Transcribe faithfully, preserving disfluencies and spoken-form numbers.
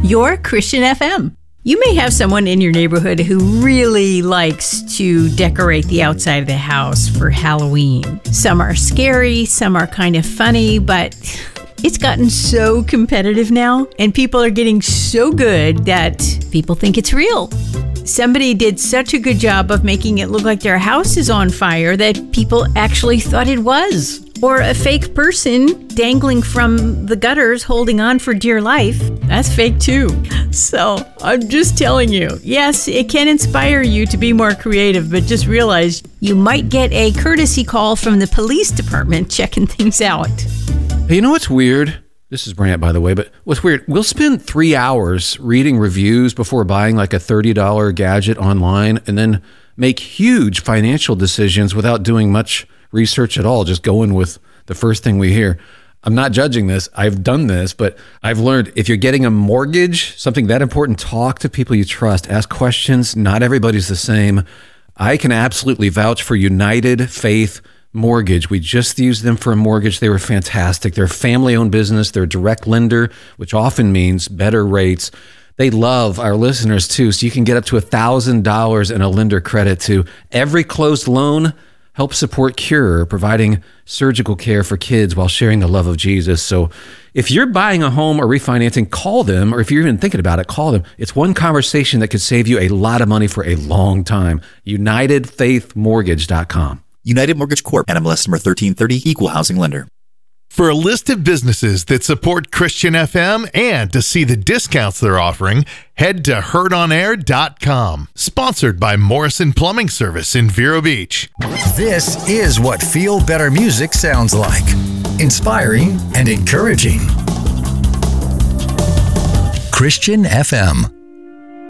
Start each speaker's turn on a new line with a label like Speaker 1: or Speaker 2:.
Speaker 1: your Christian F M. You may have someone in your neighborhood who really likes to decorate the outside of the house for Halloween. Some are scary, some are kind of funny, but it's gotten so competitive now, and people are getting so good that people think it's real. Somebody did such a good job of making it look like their house is on fire that people actually thought it was. Or a fake person dangling from the gutters holding on for dear life. That's fake too. So I'm just telling you, yes, it can inspire you to be more creative, but just realize you might get a courtesy call from the police department checking things out.
Speaker 2: Hey, you know what's weird? This is Brant, by the way, but what's weird, we'll spend three hours reading reviews before buying like a thirty dollars gadget online and then make huge financial decisions without doing much research at all, just going with the first thing we hear. I'm not judging this. I've done this, but I've learned if you're getting a mortgage, something that important, talk to people you trust, ask questions. Not everybody's the same. I can absolutely vouch for United Faith Mortgage. We just used them for a mortgage. They were fantastic. They're a family-owned business. They're a direct lender, which often means better rates. They love our listeners too, so you can get up to one thousand dollars in a lender credit to every closed loan. Help support Cure, providing surgical care for kids while sharing the love of Jesus. So if you're buying a home or refinancing, call them, or if you're even thinking about it, call them. It's one conversation that could save you a lot of money for a long time. United Faith Mortgage dot com.
Speaker 3: United Mortgage Corp, N M L S number thirteen thirty, Equal Housing Lender.
Speaker 4: For a list of businesses that support Christian F M and to see the discounts they're offering, head to heard on air dot com. Sponsored by Morrison Plumbing Service in Vero Beach.
Speaker 5: This is what Feel Better music sounds like. Inspiring and encouraging. Christian F M.